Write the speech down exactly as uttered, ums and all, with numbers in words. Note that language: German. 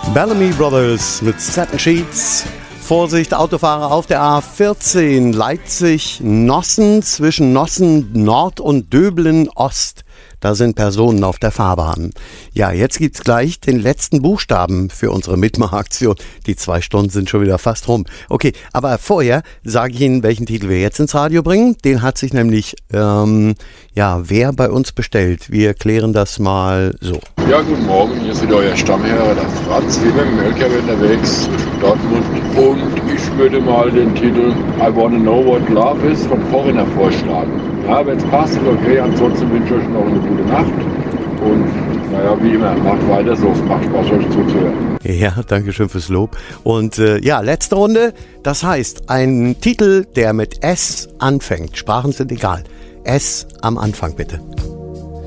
Bellamy Brothers mit Satin Sheets. Vorsicht, Autofahrer auf der A vierzehn, Leipzig-Nossen, zwischen Nossen Nord und Döbeln Ost. Da sind Personen auf der Fahrbahn. Ja, jetzt gibt's gleich den letzten Buchstaben für unsere Mitmachaktion. Die zwei Stunden sind schon wieder fast rum. Okay, aber vorher sage ich Ihnen, welchen Titel wir jetzt ins Radio bringen. Den hat sich nämlich, ähm, ja, wer bei uns bestellt. Wir klären das mal so. Ja, guten Morgen, hier ist wieder euer Stammherr, der Franz, wie beim Melker unterwegs zwischen Dortmund. Und ich würde mal den Titel I Wanna Know What Love Is von Foreigner vorschlagen. Ja, wenn es passt, ist okay, ansonsten wünsche ich euch noch eine gute Nacht. Und naja, wie immer, macht weiter so, macht Spaß, euch zuzuhören. Ja, danke schön fürs Lob. Und äh, ja, letzte Runde, das heißt, ein Titel, der mit S anfängt. Sprachen sind egal. S am Anfang bitte.